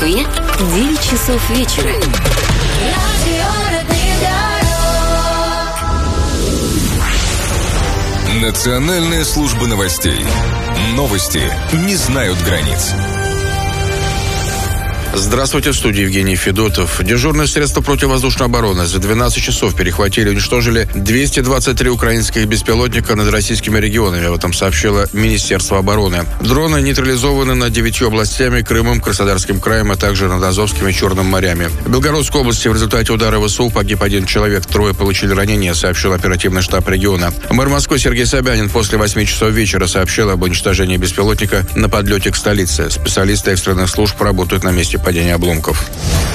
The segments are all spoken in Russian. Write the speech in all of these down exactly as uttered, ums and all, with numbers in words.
Москве девять часов вечера. Национальная служба новостей. Новости не знают границ. Здравствуйте, в студии Евгений Федотов. Дежурные средства противовоздушной обороны за двенадцать часов перехватили и уничтожили двести двадцать три украинских беспилотника над российскими регионами. Об этом сообщило Министерство обороны. Дроны нейтрализованы над девятью областями: Крымом, Краснодарским краем, а также над Азовским и Черным морями. В Белгородской области в результате удара ВСУ погиб один человек, трое получили ранения, сообщил оперативный штаб региона. Мэр Москвы Сергей Собянин после восьми часов вечера сообщил об уничтожении беспилотника на подлете к столице. Специалисты экстренных служб работают на месте падения обломков.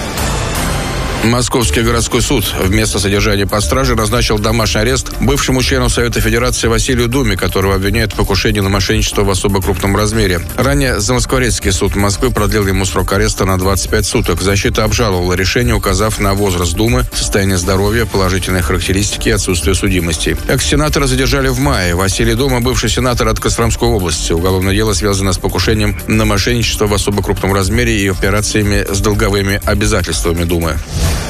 Московский городской суд вместо содержания под стражей назначил домашний арест бывшему члену Совета Федерации Василию Думе, которого обвиняют в покушении на мошенничество в особо крупном размере. Ранее Замоскворецкий суд Москвы продлил ему срок ареста на двадцать пять суток. Защита обжаловала решение, указав на возраст Думы, состояние здоровья, положительные характеристики и отсутствие судимости. Экс-сенатора задержали в мае. Василий Дума, бывший сенатор от Костромской области. Уголовное дело связано с покушением на мошенничество в особо крупном размере и операциями с долговыми обязательствами Думы.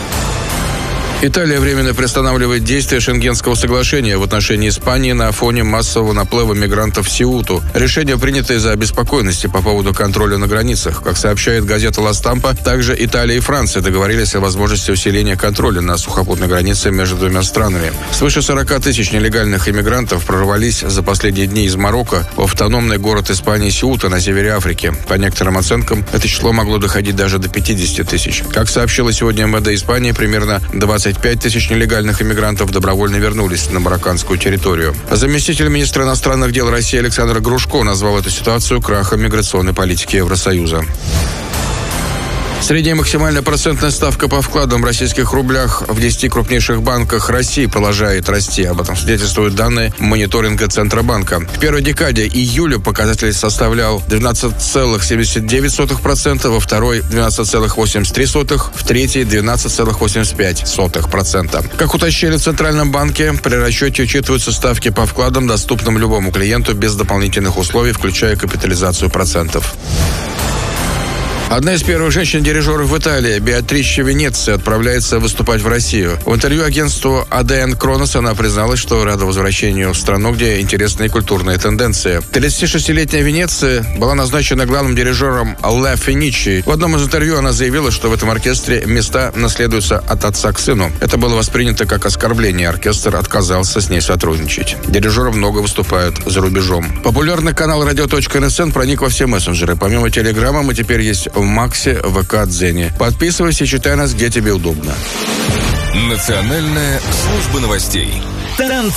Италия временно приостанавливает действие Шенгенского соглашения в отношении Испании на фоне массового наплыва мигрантов в Сеуту. Решение принято из-за обеспокоенности по поводу контроля на границах. Как сообщает газета «Ла Стампа», также Италия и Франция договорились о возможности усиления контроля на сухопутной границе между двумя странами. Свыше сорок тысяч нелегальных иммигрантов прорвались за последние дни из Марокко в автономный город Испании Сеута на севере Африки. По некоторым оценкам, это число могло доходить даже до пятидесяти тысяч. Как сообщила сегодня эм вэ дэ Испании, примерно двадцать пять тысяч нелегальных иммигрантов добровольно вернулись на марокканскую территорию. Заместитель министра иностранных дел России Александр Грушко назвал эту ситуацию крахом миграционной политики Евросоюза. Средняя максимальная процентная ставка по вкладам в российских рублях в десяти крупнейших банках России продолжает расти. Об этом свидетельствуют данные мониторинга Центробанка. В первой декаде июля показатель составлял двенадцать целых семьдесят девять сотых процента, во второй – двенадцать целых восемьдесят три сотых процента, в третьей – двенадцать целых восемьдесят пять сотых процента. Как уточнили в Центральном банке, при расчете учитываются ставки по вкладам, доступным любому клиенту без дополнительных условий, включая капитализацию процентов. Одна из первых женщин-дирижеров в Италии, Беатриче Венеция, отправляется выступать в Россию. В интервью агентству эй ди эн Кронос она призналась, что рада возвращению в страну, где интересные культурные тенденции. тридцатишестилетняя Венеция была назначена главным дирижером Ла Феничи. В одном из интервью она заявила, что в этом оркестре места наследуются от отца к сыну. Это было воспринято как оскорбление. Оркестр отказался с ней сотрудничать. Дирижеры много выступают за рубежом. Популярный канал радио точка эн эс эн проник во все мессенджеры. Помимо Телеграма мы теперь есть в Максе, ВК, Дзене. Подписывайся и читай нас, где тебе удобно. Национальная служба новостей.